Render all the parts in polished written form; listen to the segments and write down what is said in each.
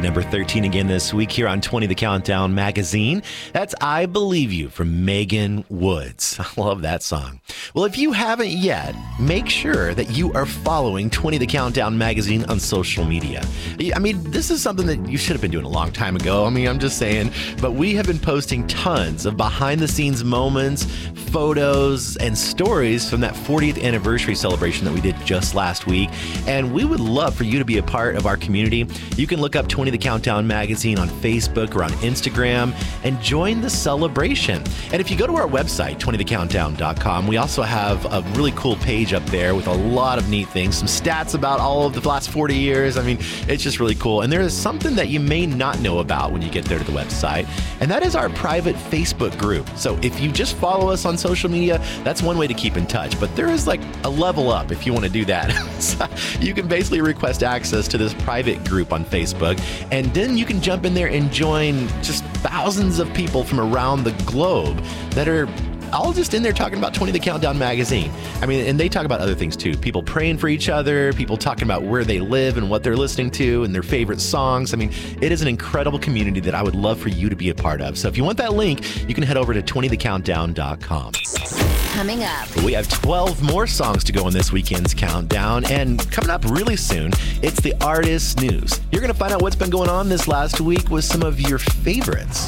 number 13 again this week here on 20 The Countdown magazine. That's I Believe You from Megan Woods. I love that song. Well, if you haven't yet, make sure that you are following 20 The Countdown magazine on social media. I mean, this is something that you should have been doing a long time ago. I mean, I'm just saying, but we have been posting tons of behind the scenes moments, photos, and stories from that 40th anniversary celebration that we did just last week. And we would love for you to be a part of our community. You can look up 20 The Countdown magazine on Facebook or on Instagram and join the celebration. And if you go to our website, 20thecountdown.com, we also have a really cool page up there with a lot of neat things, some stats about all of the last 40 years. I mean, it's just really cool. And there is something that you may not know about when you get there to the website, and that is our private Facebook group. So if you just follow us on social media, that's one way to keep in touch. But there is like a level up if you want to do that. So you can basically request access to this private group on Facebook, and then you can jump in there and join just thousands of people from around the globe that are all just in there talking about 20 The Countdown magazine. I mean, and they talk about other things too. People praying for each other, people talking about where they live and what they're listening to and their favorite songs. I mean, it is an incredible community that I would love for you to be a part of. So if you want that link, you can head over to 20thecountdown.com. Coming up, we have 12 more songs to go on this weekend's countdown, and coming up really soon, it's the Artist News. You're going to find out what's been going on this last week with some of your favorites.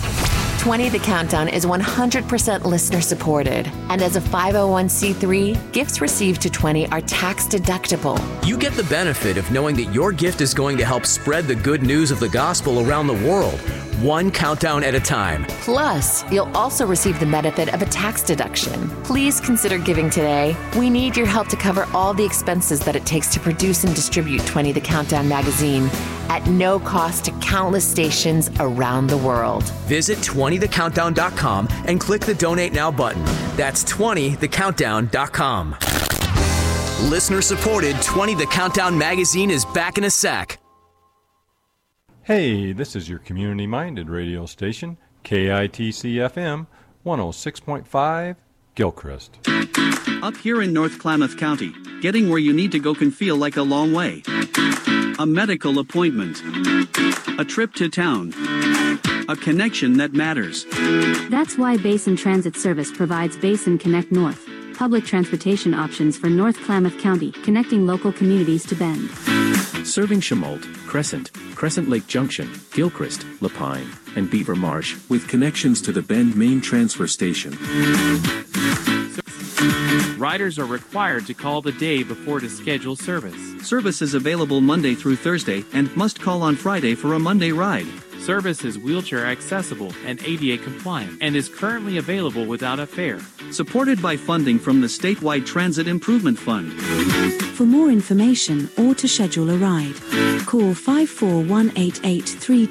20 The Countdown is 100% listener supported. And as a 501c3, gifts received to 20 are tax deductible. You get the benefit of knowing that your gift is going to help spread the good news of the gospel around the world, one countdown at a time. Plus, you'll also receive the benefit of a tax deduction. Please consider giving today. We need your help to cover all the expenses that it takes to produce and distribute 20 The Countdown magazine at no cost to countless stations around the world. Visit 20thecountdown.com and click the Donate Now button. That's 20thecountdown.com. Listener supported 20 The Countdown magazine is back in a sec. Hey, this is your community-minded radio station, KITC-FM 106.5, Gilchrist. Up here in North Klamath County, getting where you need to go can feel like a long way. A medical appointment, a trip to town, a connection that matters. That's why Basin Transit Service provides Basin Connect North, public transportation options for North Klamath County, connecting local communities to Bend. Serving Chemolt, Crescent, Crescent Lake Junction, Gilchrist, Lapine, and Beaver Marsh, with connections to the Bend main transfer station. Riders are required to call the day before to schedule service. Service is available Monday through Thursday and must call on Friday for a Monday ride. Service is wheelchair accessible and ADA compliant and is currently available without a fare. Supported by funding from the Statewide Transit Improvement Fund. For more information or to schedule a ride, call 541-883